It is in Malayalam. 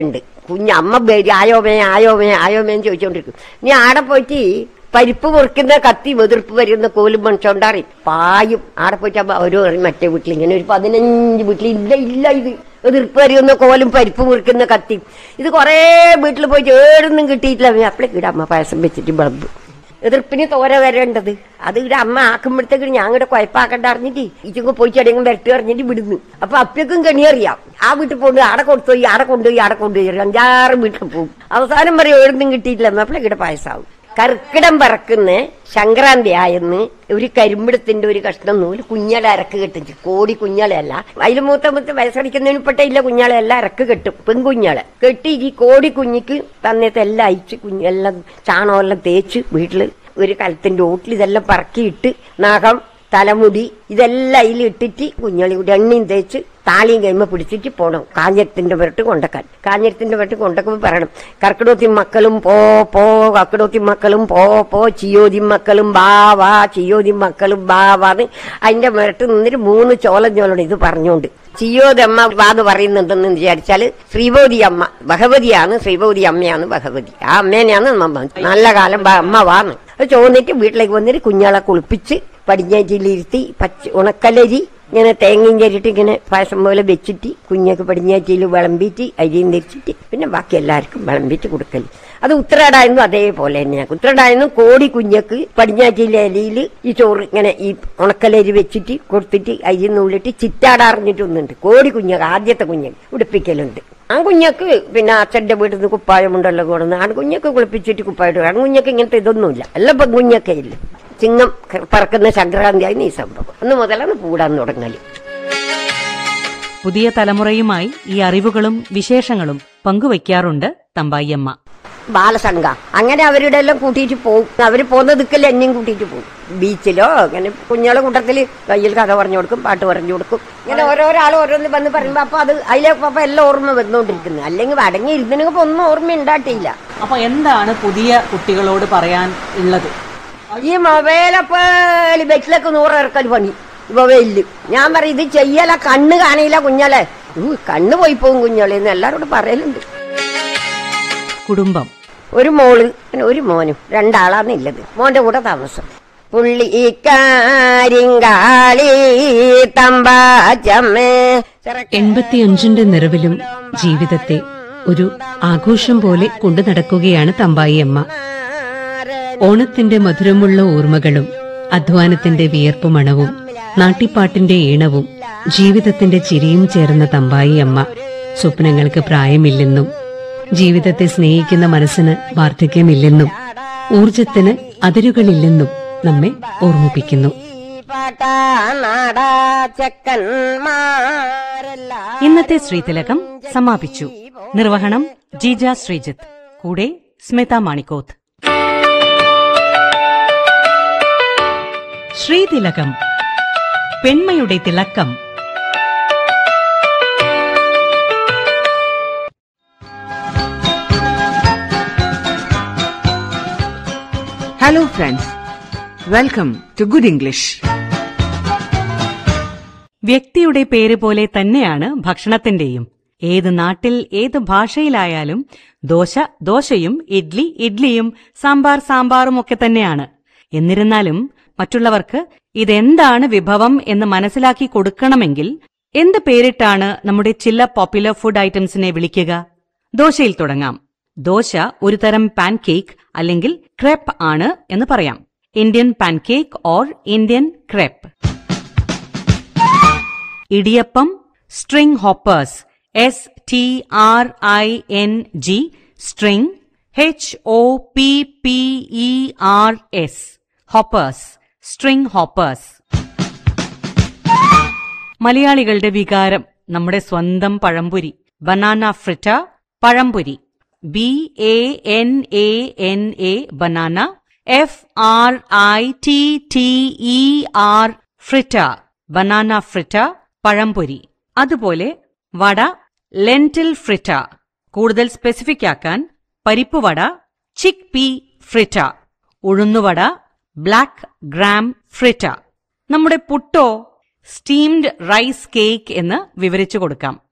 ഉണ്ട്. കുഞ്ഞമ്മ ആയോമേന്ന് ചോദിച്ചോണ്ടിരിക്കും. നീ ആടെ പോയിട്ട് പരിപ്പ് മുറിക്കുന്ന കത്തി വെതിർപ്പ് വരുന്ന കോലും മണിച്ചോണ്ടാറി പായും. ആടെ പോയിട്ട് അമ്മ ഓരോ മറ്റേ വീട്ടിൽ ഇങ്ങനെ ഒരു 15 വീട്ടിൽ ഇല്ല ഇത് എതിർപ്പ് വരുന്ന കോലും പരിപ്പ് മുറിക്കുന്ന കത്തി. ഇത് കൊറേ വീട്ടിൽ പോയിട്ട് ഏടൊന്നും കിട്ടിയിട്ടില്ല. അപ്പളേക്ക് ഇവിടെ അമ്മ പായസം വെച്ചിട്ട് വിളമ്പ്. എതിർപ്പിന് തോര വരേണ്ടത് അത് ഇവിടെ അമ്മ ആക്കുമ്പോഴത്തേക്ക് ഞാൻ ഇവിടെ കുഴപ്പാക്കണ്ട അറിഞ്ഞിട്ട് ഇച്ചങ്ങ് പോയി ചെടിയങ്ങ് വരട്ട് അറിഞ്ഞിട്ട് വിടുന്നു. അപ്പൊ അപ്പക്കും കണിയറിയാം. ആ വീട്ടിൽ പോകുന്നത് ആടെ കൊടുത്തുപോയി ആടെ കൊണ്ടുപോയി 5-6 വീട്ടിൽ പോകും. അവസാനം വരെ ഏഴൊന്നും കിട്ടിയിട്ടില്ല. അപ്പളേക്ക് ഇവിടെ പായസമാവും. കർക്കിടം പറക്കുന്ന സംക്രാന്തി ആയെന്ന് ഒരു കരിമ്പിടത്തിന്റെ ഒരു കഷ്ണം നൂല് കുഞ്ഞാളെ ഇറക്ക് കെട്ടിച്ച്. കോടി കുഞ്ഞാളെയല്ല, അതിൽ മൂത്ത വയസ്സടിക്കുന്നതിന് പെട്ട ഇല്ല കുഞ്ഞാളെല്ലാം ഇറക്ക് കെട്ടും. പെൺകുഞ്ഞാളെ കെട്ടി ഈ കോടി കുഞ്ഞിക്ക് തന്നേത്ത് എല്ലാം അയച്ച് കുഞ്ഞെല്ലാം ചാണകമെല്ലാം തേച്ച് വീട്ടില് ഒരു കലത്തിന്റെ ഓട്ടിൽ ഇതെല്ലാം പറക്കിയിട്ട് നഖം തലമുടി ഇതെല്ലാം അതിലിട്ടിട്ട് കുഞ്ഞാളി കൂടി എണ്ണയും തേച്ച് താളിയും കൈമ പിടിച്ചിട്ട് പോണം കാഞ്ഞിരത്തിന്റെ പുരട്ട് കൊണ്ടക്കാൻ. കാഞ്ഞിരത്തിന്റെ പുരട്ട് കൊണ്ടക്കുമ്പോൾ പറയണം കർക്കിടോത്തി മക്കളും പോ കർക്കിടോത്തി മക്കളും പോ ചിയോതി മക്കളും ബാവാ ചിയോതി മക്കളും ബാവാന്ന് അതിന്റെ പുരട്ട് നിന്നിട്ട് 3 ചോളം ഇത് പറഞ്ഞോണ്ട് ചിയോദമ്മ വാന്ന് പറയുന്നുണ്ടെന്ന് വിചാരിച്ചാല് ശ്രീഭവതി അമ്മ ഭഗവതിയാണ്, ശ്രീഭവതി അമ്മയാണ് ഭഗവതി. ആ അമ്മേനെയാണ് നല്ല കാലം അമ്മ വാന്ന് അത് ചോദിച്ചിട്ട് വീട്ടിലേക്ക് വന്നിട്ട് കുഞ്ഞാളെ കുളിപ്പിച്ച് പടിഞ്ഞാറ്റിയിലിരുത്തി ഉണക്കലരി ഇങ്ങനെ തേങ്ങയും ചേരിട്ട് ഇങ്ങനെ പായസം പോലെ വെച്ചിട്ട് കുഞ്ഞൊക്കെ പടിഞ്ഞാറ്റിയിൽ വിളമ്പിയിട്ട് അരിയും ധരിച്ചിട്ട് പിന്നെ ബാക്കി എല്ലാവർക്കും വിളമ്പിയിട്ട് കൊടുക്കല്. അത് ഉത്തരാടായെന്നും അതേപോലെ തന്നെയാണ്. ഉത്തരാടായെന്നും കോടി കുഞ്ഞക്ക് പടിഞ്ഞാറ്റിയിലെ ഇലയിൽ ഈ ചോറ് ഇങ്ങനെ ഈ ഉണക്കലരി വെച്ചിട്ട് കൊടുത്തിട്ട് അരിന്നുള്ളിട്ട് ചിറ്റാടാറിഞ്ഞിട്ടൊന്നുണ്ട്. കോടി കുഞ്ഞക്ക് ആദ്യത്തെ കുഞ്ഞക്ക് ഉടുപ്പിക്കലുണ്ട്. ആൺകുഞ്ഞക്ക് പിന്നെ അച്ഛന്റെ വീട്ടിൽ നിന്ന് കുപ്പായമുണ്ടല്ലോ കൂടുന്നത്. ആൺകുഞ്ഞക്ക് കുളിപ്പിച്ചിട്ട് കുപ്പായിട്ട് ആൺകുഞ്ഞക്ക് ഇങ്ങനത്തെ ഇതൊന്നുമില്ല. എല്ലാം പെൺകുഞ്ഞൊക്കെ ഇല്ല. ചിങ്ങം പറക്കുന്ന സംക്രാന്തിയായി ഈ സംഭവം അന്ന് മുതലാണ് കൂടാൻ തുടങ്ങല്. പുതിയ തലമുറയുമായി ഈ അറിവുകളും വിശേഷങ്ങളും പങ്കുവയ്ക്കാറുണ്ട് തമ്പായിയമ്മ. ബാലസംഘ അങ്ങനെ അവരുടെ എല്ലാം കൂട്ടിയിട്ട് പോകും. അവര് പോകുന്ന ദിക്കല് എന്നെയും കൂട്ടിയിട്ട് പോകും. ബീച്ചിലോ അങ്ങനെ കുഞ്ഞുങ്ങളെ കൂട്ടത്തില് കയ്യിൽ കഥ പറഞ്ഞു കൊടുക്കും, പാട്ട് പറഞ്ഞു കൊടുക്കും. ഇങ്ങനെ ഓരോരാൾ ഓരോന്ന് വന്ന് പറയുമ്പോ അപ്പൊ അത് അതിലപ്പോ എല്ലാം ഓർമ്മ വന്നുകൊണ്ടിരിക്കുന്നത്. അല്ലെങ്കിൽ അടങ്ങി ഇരുന്നിനെങ്കിൽ ഒന്നും ഓർമ്മ ഉണ്ടായിട്ടില്ല. അപ്പൊ എന്താണ് പുതിയ കുട്ടികളോട് പറയാൻ ഉള്ളത്? ഈ മൊബൈലപ്പേളി ബസ്സിലൊക്കെ 100 ഇറക്കൽ പണി മൊബൈലില്. ഞാൻ പറയും ഇത് ചെയ്യല കണ്ണ് കാണില്ല കുഞ്ഞാലെ, കണ്ണ് പോയി പോകും കുഞ്ഞോളെ എന്ന് എല്ലാരോടും പറയലുണ്ട്. കുടുംബം ഒരു മോള് ഒരു മോനും 2 ആളാന്നില്ലത്. മോന്റെ കൂടെ താമസം. പുള്ളി കാരിങ്കാളി തമ്പാച്ചമ്മേ. 85ന്റെ നിറവിലും ജീവിതത്തെ ഒരു ആഘോഷം പോലെ കൊണ്ടു നടക്കുകയാണ് തമ്പായിയമ്മ. ഓണത്തിന്റെ മധുരമുള്ള ഓർമ്മകളും അധ്വാനത്തിന്റെ വിയർപ്പ് മണവും നാട്ടിപ്പാട്ടിന്റെ ഈണവും ജീവിതത്തിന്റെ ചിരിയും ചേർന്ന തമ്പായിയമ്മ സ്വപ്നങ്ങൾക്ക് പ്രായമില്ലെന്നും ജീവിതത്തെ സ്നേഹിക്കുന്ന മനസ്സിന് വാർദ്ധക്യമില്ലെന്നും ഊർജത്തിന് അതിരുകളില്ലെന്നും നമ്മെ ഓർമ്മിപ്പിക്കുന്നു. ഇന്നത്തെ ശ്രീതിലകം സമാപിച്ചു. നിർവഹണം ജീജ ശ്രീജിത്ത്, കൂടെ സ്മിത മാണിക്കോത്ത്. ശ്രീതിലകം, പെൺമയുടെ തിളക്കം. Hello friends, welcome to Good English. വ്യക്തിയുടെ പേര് പോലെ തന്നെയാണ് ഭക്ഷണത്തിന്റെയും. ഏത് നാട്ടിൽ ഏത് ഭാഷയിലായാലും ദോശ ദോശയും ഇഡ്ലി ഇഡ്ലിയും സാമ്പാർ സാമ്പാറും ഒക്കെ തന്നെയാണ്. എന്നിരുന്നാലും മറ്റുള്ളവർക്ക് ഇതെന്താണ് വിഭവം എന്ന് മനസ്സിലാക്കി കൊടുക്കണമെങ്കിൽ എന്ത് പേരിട്ടാണ് നമ്മുടെ ചില പോപ്പുലർ ഫുഡ് ഐറ്റംസിനെ വിളിക്കുക? ദോശയിൽ തുടങ്ങാം. ദോശ ഒരു തരം പാൻകേക്ക് അല്ലെങ്കിൽ ക്രെപ്പ് ആണ് എന്ന് പറയാം. Indian pancake or Indian crepe. Idiyappam string hoppers, STRING, string, HOPPERS, hoppers, string hoppers. മലയാളികളുടെ വികാരം നമ്മുടെ സ്വന്തം പഴംപൊരി, ബനാന ഫ്രിറ്റ, പഴംപൊരി. BANANA, banana. FRITTER, ഫ്രിറ്റ, ബനാന ഫ്രിറ്റ, പഴംപൊരി. അതുപോലെ വട, ലെന്റിൽ ഫ്രിറ്റ. കൂടുതൽ സ്പെസിഫിക് ആക്കാൻ പരിപ്പ് വട, ചിക്ക് പീ ഫ്രിറ്റ. ഉഴുന്നുവട, ബ്ലാക്ക് ഗ്രാം ഫ്രിറ്റ. നമ്മുടെ പുട്ടോ സ്റ്റീംഡ് റൈസ് കേക്ക് എന്ന് വിവരിച്ചു കൊടുക്കാം.